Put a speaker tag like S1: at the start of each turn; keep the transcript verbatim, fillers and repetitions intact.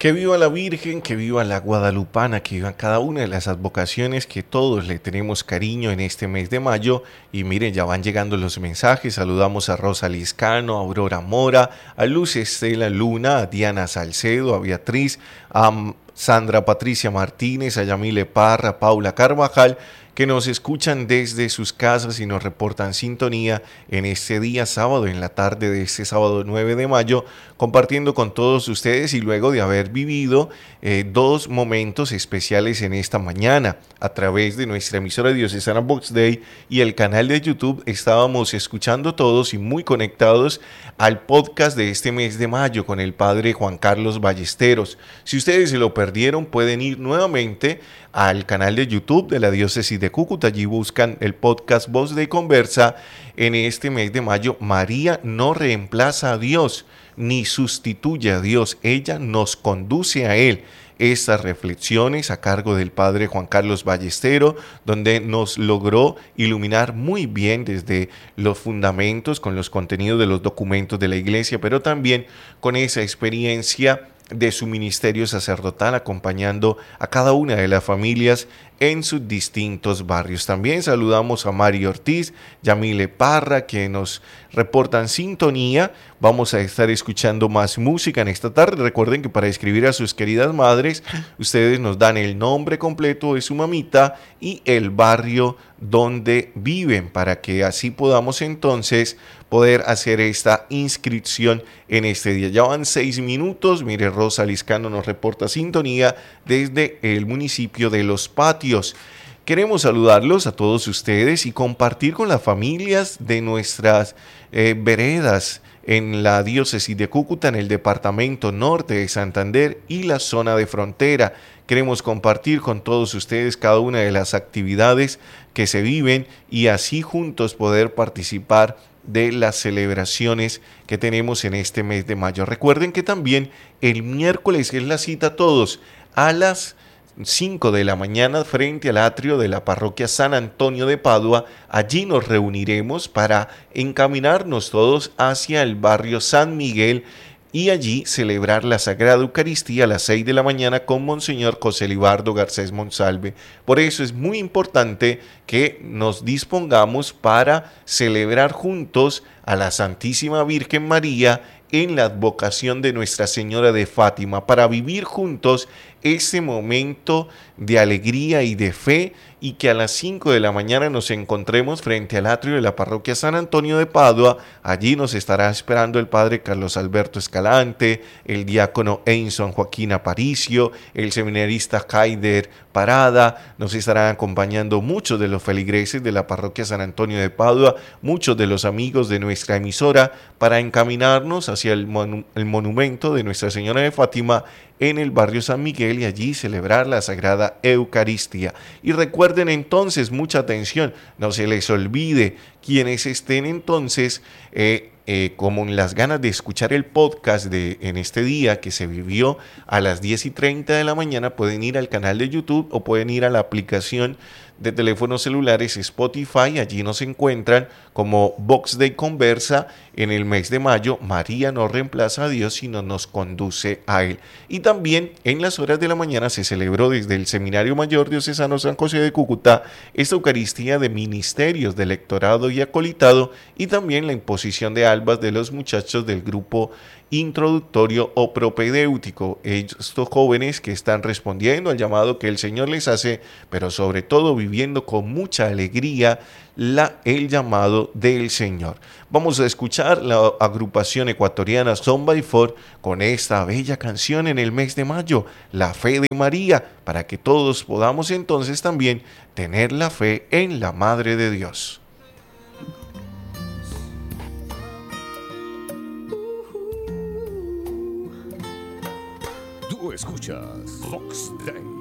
S1: Que viva la Virgen, que viva la Guadalupana, que vivan cada una de las advocaciones que todos le tenemos cariño en este mes de mayo. Y miren, ya van llegando los mensajes. Saludamos a Rosa Liscano, a Aurora Mora, a Luz Estela Luna, a Diana Salcedo, a Beatriz, a Sandra Patricia Martínez, a Yamile Parra, a Paula Carvajal, que nos escuchan desde sus casas y nos reportan sintonía en este día sábado, en la tarde de este sábado nueve de mayo, compartiendo con todos ustedes y luego de haber vivido eh, dos momentos especiales en esta mañana a través de nuestra emisora diocesana Vox Day y el canal de YouTube. Estábamos escuchando todos y muy conectados al podcast de este mes de mayo con el padre Juan Carlos Ballesteros. Si ustedes se lo perdieron, pueden ir nuevamente al canal de YouTube de la diócesis de Cúcuta. Allí buscan el podcast Voz de Conversa. En este mes de mayo, María no reemplaza a Dios ni sustituye a Dios, ella nos conduce a Él. Estas reflexiones a cargo del padre Juan Carlos Ballestero, donde nos logró iluminar muy bien desde los fundamentos con los contenidos de los documentos de la Iglesia, pero también con esa experiencia de su ministerio sacerdotal acompañando a cada una de las familias en sus distintos barrios. También saludamos a Mari Ortiz, Yamile Parra, que nos reportan sintonía. Vamos a estar escuchando más música en esta tarde. Recuerden que para escribir a sus queridas madres, ustedes nos dan el nombre completo de su mamita y el barrio donde viven, para que así podamos entonces poder hacer esta inscripción en este día. Ya van seis minutos. Mire, Rosa Liscano nos reporta sintonía desde el municipio de Los Patios. Queremos saludarlos a todos ustedes y compartir con las familias de nuestras eh, veredas en la diócesis de Cúcuta, en el departamento norte de Santander y la zona de frontera. Queremos compartir con todos ustedes cada una de las actividades que se viven y así juntos poder participar de las celebraciones que tenemos en este mes de mayo. Recuerden que también el miércoles es la cita todos a las cinco de la mañana frente al atrio de la parroquia San Antonio de Padua. Allí nos reuniremos para encaminarnos todos hacia el barrio San Miguel y allí celebrar la Sagrada Eucaristía a las seis de la mañana con Monseñor José Libardo Garcés Monsalve. Por eso es muy importante que nos dispongamos para celebrar juntos a la Santísima Virgen María en la advocación de Nuestra Señora de Fátima, para vivir juntos ese momento de alegría y de fe, y que a las cinco de la mañana nos encontremos frente al atrio de la parroquia San Antonio de Padua. Allí nos estará esperando el padre Carlos Alberto Escalante, el diácono Einson Joaquín Aparicio, el seminarista Haider Parada. Nos estarán acompañando muchos de los feligreses de la parroquia San Antonio de Padua, muchos de los amigos de nuestra emisora, para encaminarnos hacia el, monu- el monumento de Nuestra Señora de Fátima en el barrio San Miguel y allí celebrar la Sagrada Eucaristía. Y recuerden entonces, mucha atención, no se les olvide, quienes estén entonces eh, eh, como en las ganas de escuchar el podcast de en este día que se vivió a las diez y treinta de la mañana, pueden ir al canal de YouTube o pueden ir a la aplicación de teléfonos celulares Spotify. Allí nos encuentran como Vox Day Conversa. En el mes de mayo, María no reemplaza a Dios, sino nos conduce a Él. Y también en las horas de la mañana se celebró desde el Seminario Mayor Diocesano San José de Cúcuta esta Eucaristía de ministerios de lectorado y acolitado, y también la imposición de albas de los muchachos del grupo introductorio o propedéutico. Estos jóvenes que están respondiendo al llamado que el Señor les hace, pero sobre todo viviendo con mucha alegría la, el llamado del Señor. Vamos a escuchar la agrupación ecuatoriana Son by Four con esta bella canción en el mes de mayo, La Fe de María, para que todos podamos entonces también tener la fe en la Madre de Dios.
S2: Tú escuchas Vox Day.